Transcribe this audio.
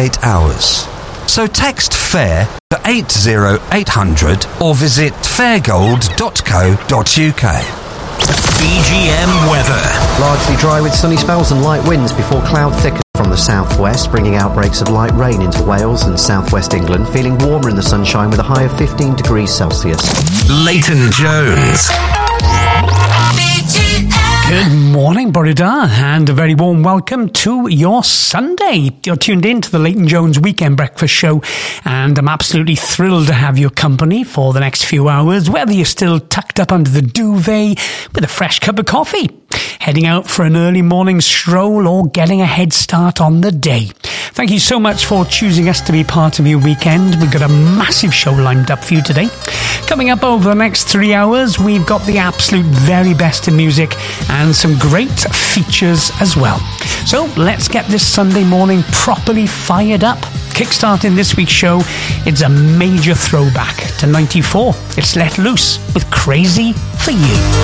48 hours. So text FAIR to 80800 or visit fairgold.co.uk. BGM weather. Largely dry with sunny spells and light winds before cloud thickens from the southwest, bringing outbreaks of light rain into Wales and southwest England, feeling warmer in the sunshine with a high of 15 degrees Celsius. Leighton Jones. Good morning, Borida, and a very warm welcome to your Sunday. You're tuned in to the Leighton Jones Weekend Breakfast Show, and I'm absolutely thrilled to have your company for the next few hours, whether you're still tucked up under the duvet with a fresh cup of coffee, heading out for an early morning stroll, or getting a head start on the day. Thank you so much for choosing us to be part of your weekend. We've got a massive show lined up for you today. Coming up over the next 3 hours, we've got the absolute very best in music and some great features as well. So let's get this Sunday morning properly fired up. Kickstarting this week's show, it's a major throwback to 94. It's Let Loose with Crazy for You.